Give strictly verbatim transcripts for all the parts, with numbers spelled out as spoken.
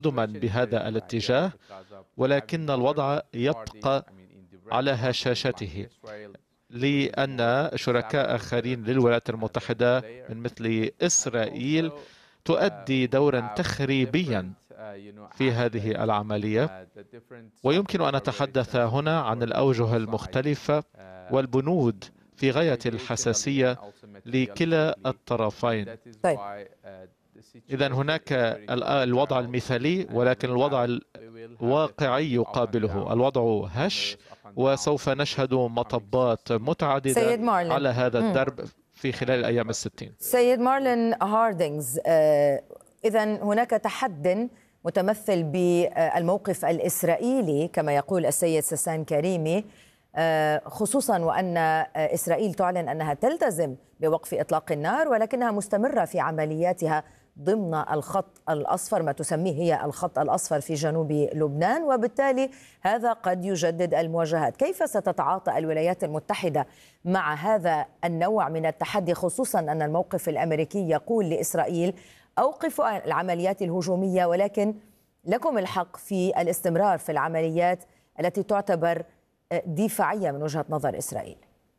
تقدما بهذا الاتجاه، ولكن الوضع يبقى على هشاشته، لأن شركاء آخرين للولايات المتحدة من مثل إسرائيل تؤدي دورا تخريبيا في هذه العملية. ويمكن أن نتحدث هنا عن الأوجه المختلفة والبنود في غاية الحساسية لكلا الطرفين. طيب. إذا هناك الوضع المثالي، ولكن الوضع الواقعي يقابله. الوضع هش، وسوف نشهد مطبات متعددة على هذا الدرب في خلال الأيام الستين. سيد مارلين هاردينغز، إذا هناك تحد متمثل بالموقف الإسرائيلي كما يقول السيد ساسان كريمي، خصوصا وأن إسرائيل تعلن أنها تلتزم بوقف إطلاق النار، ولكنها مستمرة في عملياتها ضمن الخط الأصفر، ما تسميه هي الخط الأصفر في جنوب لبنان، وبالتالي هذا قد يجدد المواجهات. كيف ستتعاطى الولايات المتحدة مع هذا النوع من التحدي، خصوصا أن الموقف الأمريكي يقول لإسرائيل أوقفوا العمليات الهجومية، ولكن لكم الحق في الاستمرار في العمليات التي تعتبر دفاعية من وجهة نظر إسرائيل؟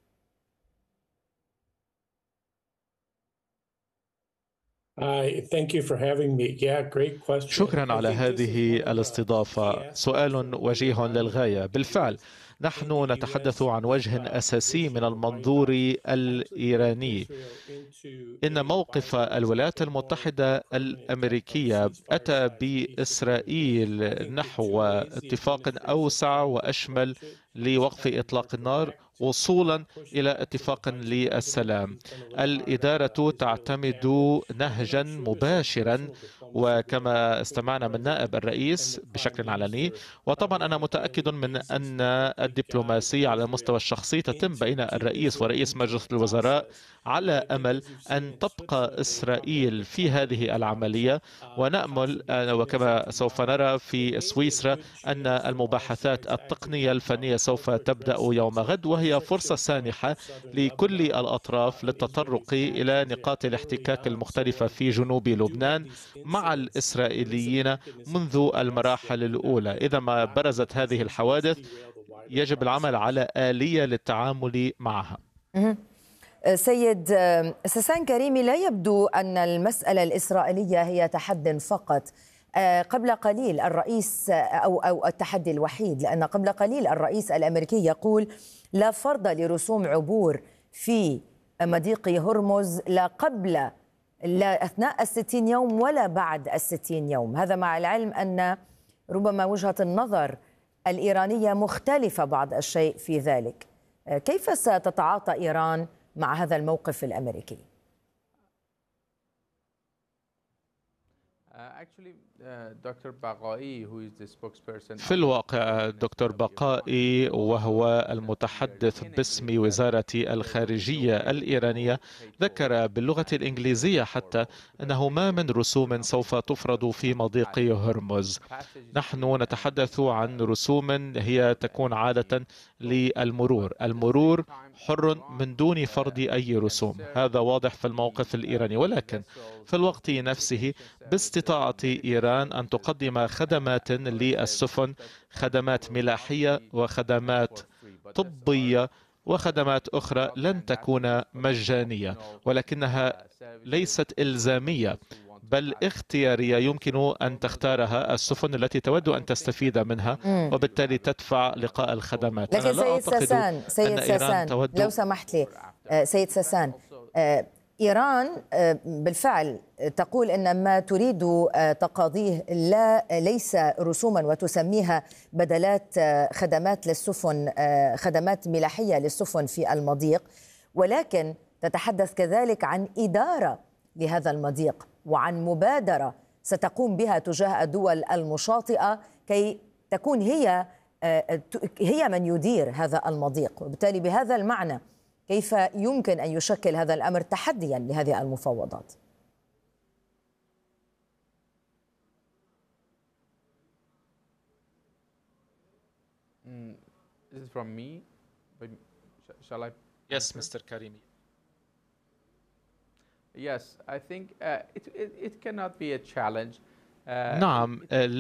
شكرا على هذه الاستضافة. سؤال وجيه للغاية. بالفعل نحن نتحدث عن وجه أساسي من المنظور الإيراني. إن موقف الولايات المتحدة الأمريكية أتى بإسرائيل نحو اتفاق أوسع وأشمل لوقف إطلاق النار وصولا إلى اتفاق للسلام. الإدارة تعتمد نهجا مباشرا، وكما استمعنا من نائب الرئيس بشكل علني، وطبعا أنا متأكد من أن الدبلوماسية على المستوى الشخصي تتم بين الرئيس ورئيس مجلس الوزراء على أمل أن تبقى إسرائيل في هذه العملية، ونأمل وكما سوف نرى في سويسرا أن المباحثات التقنية الفنية سوف تبدأ يوم غد، وهي فرصة سانحة لكل الأطراف للتطرق إلى نقاط الاحتكاك المختلفة في جنوب لبنان مع الإسرائيليين منذ المراحل الأولى. إذا ما برزت هذه الحوادث يجب العمل على آلية للتعامل معها. سيد ساسان كريمي، لا يبدو أن المسألة الإسرائيلية هي تحد فقط. قبل قليل الرئيس أو أو التحدي الوحيد، لأن قبل قليل الرئيس الأمريكي يقول لا فرض لرسوم عبور في مضيق هرمز لا قبل لا أثناء الستين يوم ولا بعد الستين يوم. هذا مع العلم أن ربما وجهة النظر الإيرانية مختلفة بعض الشيء في ذلك. كيف ستتعاطى إيران مع هذا الموقف الأمريكي؟ في الواقع دكتور بقائي وهو المتحدث باسم وزارة الخارجية الإيرانية ذكر باللغة الإنجليزية حتى أنه ما من رسوم سوف تفرض في مضيق هرمز. نحن نتحدث عن رسوم هي تكون عادة للمرور. المرور حر من دون فرض أي رسوم، هذا واضح في الموقف الإيراني، ولكن في الوقت نفسه باستطاعة إيران أن تقدم خدمات للسفن، خدمات ملاحية وخدمات طبية وخدمات أخرى لن تكون مجانية، ولكنها ليست إلزامية بل اختيارية. يمكن أن تختارها السفن التي تود أن تستفيد منها، وبالتالي تدفع لقاء الخدمات. لكن سيد ساسان سيد ساسان لو سمحت لي سيد ساسان، إيران بالفعل تقول أن ما تريد تقاضيه لا ليس رسوما وتسميها بدلات خدمات للسفن، خدمات ملاحية للسفن في المضيق، ولكن تتحدث كذلك عن إدارة لهذا المضيق وعن مبادرة ستقوم بها تجاه الدول المشاطئة كي تكون هي هي من يدير هذا المضيق. وبالتالي بهذا المعنى كيف يمكن أن يشكل هذا الأمر تحديا لهذه المفاوضات؟ Yes, Mister Karimi. Yes, I think uh, it, it it cannot be a challenge. Uh, نعم